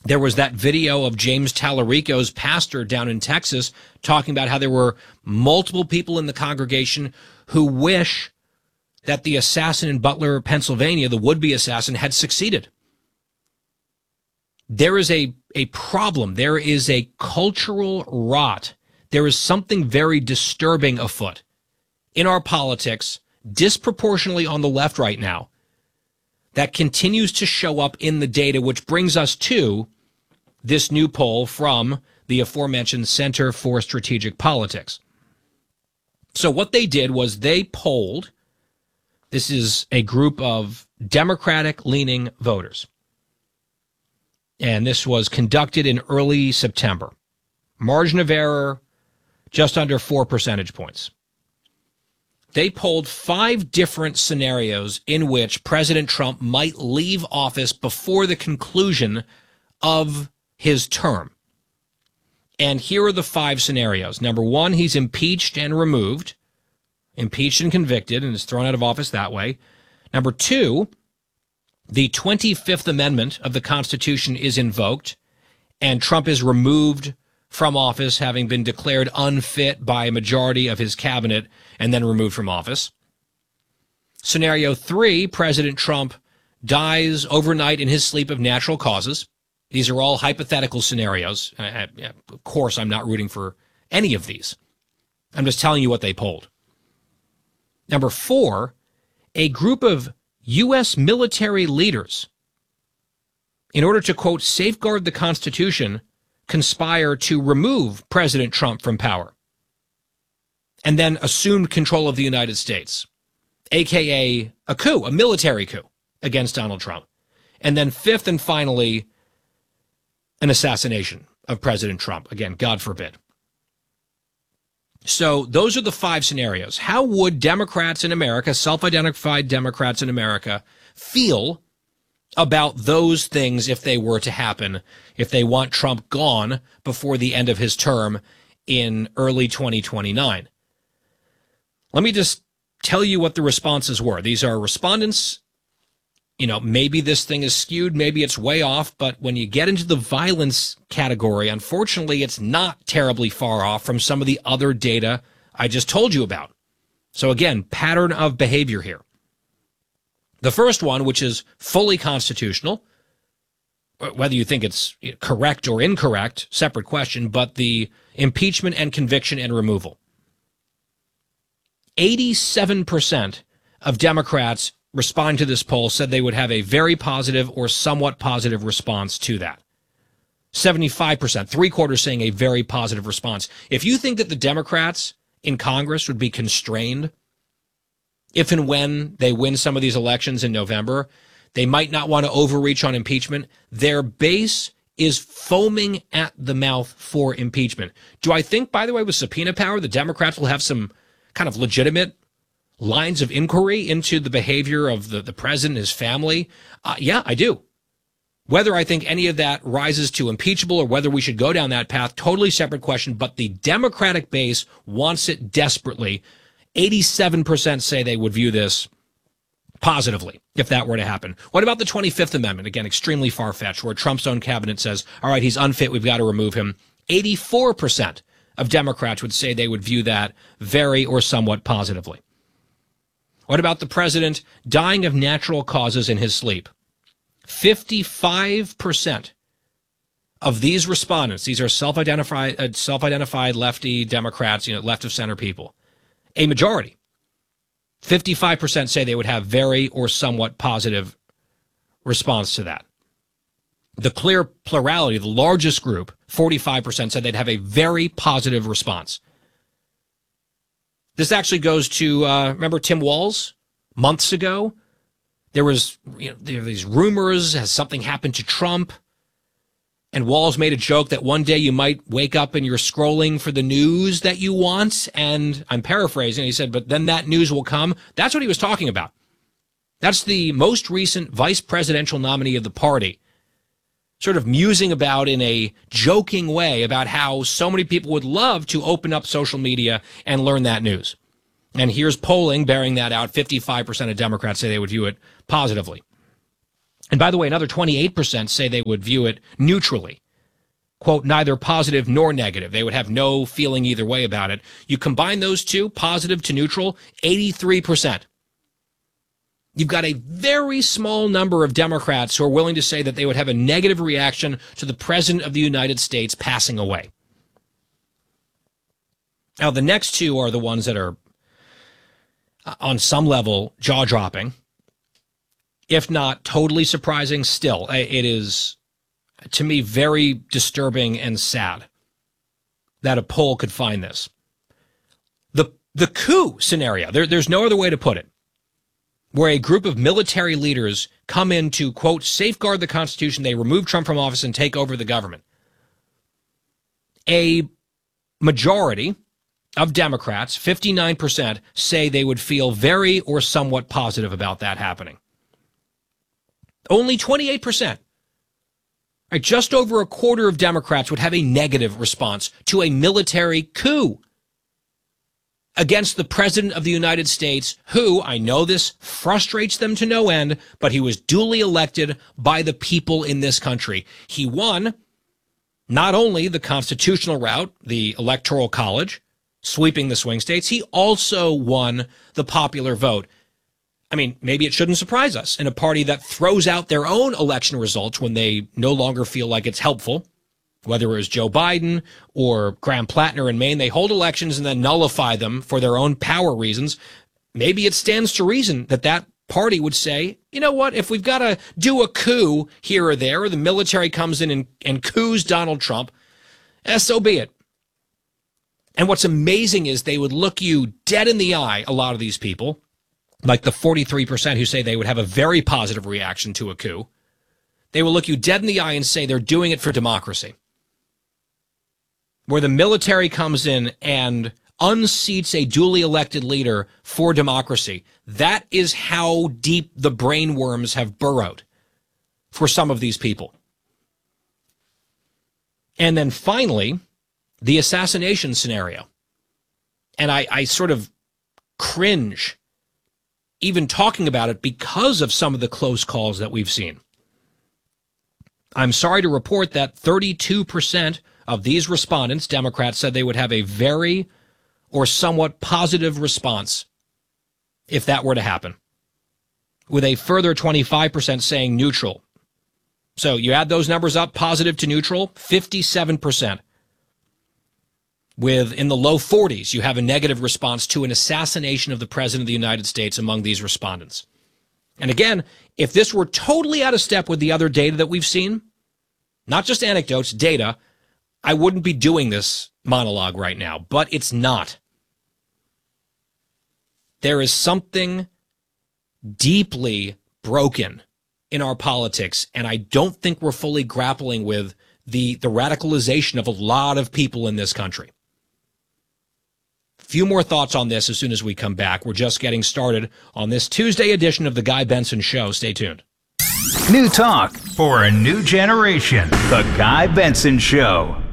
There was that video of James Tallarico's pastor down in Texas talking about how there were multiple people in the congregation who wish that the assassin in Butler, Pennsylvania, the would-be assassin, had succeeded. There is a problem. There is a cultural rot. There is something very disturbing afoot in our politics, disproportionately on the left right now, that continues to show up in the data, which brings us to this new poll from the aforementioned Center for Strategic Politics. So what they did was they polled, this is a group of Democratic-leaning voters, and this was conducted in early September. Margin of error, just under 4 percentage points. They polled 5 different scenarios in which President Trump might leave office before the conclusion of his term. And here are the 5 scenarios. Number 1, he's impeached and removed, impeached and convicted, and is thrown out of office that way. Number 2, the 25th Amendment of the Constitution is invoked, and Trump is removed from office, having been declared unfit by a majority of his cabinet and then removed from office. Scenario 3, President Trump dies overnight in his sleep of natural causes. These are all hypothetical scenarios. Of course, I'm not rooting for any of these. I'm just telling you what they polled. Number 4, a group of U.S. military leaders, in order to, quote, safeguard the Constitution, conspire to remove President Trump from power and then assumed control of the United States, a.k.a. a coup, a military coup against Donald Trump. And then 5th and finally, an assassination of President Trump. Again, God forbid. So those are the 5 scenarios. How would Democrats in America, self-identified Democrats in America, feel about those things if they were to happen, if they want Trump gone before the end of his term in early 2029? Let me just tell you what the responses were. These are respondents. You know, maybe this thing is skewed, maybe it's way off, but when you get into the violence category, unfortunately, it's not terribly far off from some of the other data I just told you about. So again, pattern of behavior here. The first one, which is fully constitutional, whether you think it's correct or incorrect, separate question, but the impeachment and conviction and removal. 87% of Democrats responding to this poll said they would have a very positive or somewhat positive response to that. 75%, 3/4 saying a very positive response. If you think that the Democrats in Congress would be constrained if and when they win some of these elections in November, they might not want to overreach on impeachment. Their base is foaming at the mouth for impeachment. Do I think, by the way, with subpoena power, the Democrats will have some kind of legitimate lines of inquiry into the behavior of the president, his family? Yeah, I do. Whether I think any of that rises to impeachable or whether we should go down that path, totally separate question, but the Democratic base wants it desperately. 87% say they would view this positively if that were to happen. What about the 25th Amendment? Again, extremely far-fetched, where Trump's own cabinet says, all right, he's unfit, we've got to remove him. 84% of Democrats would say they would view that very or somewhat positively. What about the president dying of natural causes in his sleep? 55% of these respondents, these are self-identified lefty Democrats, left of center people, a majority, 55% say they would have very or somewhat positive response to that. The clear plurality, the largest group, 45% said they'd have a very positive response. This actually goes to, remember Tim Walz? Months ago, there were these rumors, has something happened to Trump? And Walz made a joke that one day you might wake up and you're scrolling for the news that you want. And I'm paraphrasing. He said, but then that news will come. That's what he was talking about. That's the most recent vice presidential nominee of the party, sort of musing about in a joking way about how so many people would love to open up social media and learn that news. And here's polling bearing that out. 55% of Democrats say they would view it positively. And by the way, another 28% say they would view it neutrally. Quote, neither positive nor negative. They would have no feeling either way about it. You combine those two, positive to neutral, 83%. You've got a very small number of Democrats who are willing to say that they would have a negative reaction to the President of the United States passing away. Now, the next two are the ones that are, on some level, jaw-dropping. If not totally surprising, still, it is, to me, very disturbing and sad that a poll could find this. The coup scenario, there's no other way to put it, where a group of military leaders come in to, quote, safeguard the Constitution, they remove Trump from office and take over the government. A majority of Democrats, 59%, say they would feel very or somewhat positive about that happening. Only 28%. Right, just over a quarter of Democrats would have a negative response to a military coup against the President of the United States, who, I know this frustrates them to no end, but he was duly elected by the people in this country. He won not only the constitutional route, the Electoral College, sweeping the swing states, he also won the popular vote. I mean, maybe it shouldn't surprise us in a party that throws out their own election results when they no longer feel like it's helpful. Whether it was Joe Biden or Graham Plattner in Maine, they hold elections and then nullify them for their own power reasons. Maybe it stands to reason that that party would say, you know what, if we've got to do a coup here or there, or the military comes in and coups Donald Trump, so be it. And what's amazing is they would look you dead in the eye, a lot of these people, like the 43% who say they would have a very positive reaction to a coup. They will look you dead in the eye and say they're doing it for democracy. Where the military comes in and unseats a duly elected leader for democracy. That is how deep the brainworms have burrowed for some of these people. And then finally, the assassination scenario. And I sort of cringe even talking about it because of some of the close calls that we've seen. I'm sorry to report that 32% of these respondents, Democrats, said they would have a very or somewhat positive response if that were to happen, with a further 25% saying neutral. So you add those numbers up, positive to neutral, 57%. With in the low 40s, you have a negative response to an assassination of the President of the United States among these respondents. And again, if this were totally out of step with the other data that we've seen, not just anecdotes, data, I wouldn't be doing this monologue right now, but it's not. There is something deeply broken in our politics, and I don't think we're fully grappling with the radicalization of a lot of people in this country. Few more thoughts on this as soon as we come back. We're just getting started on this Tuesday edition of The Guy Benson Show. Stay tuned. New talk for a new generation. The Guy Benson Show.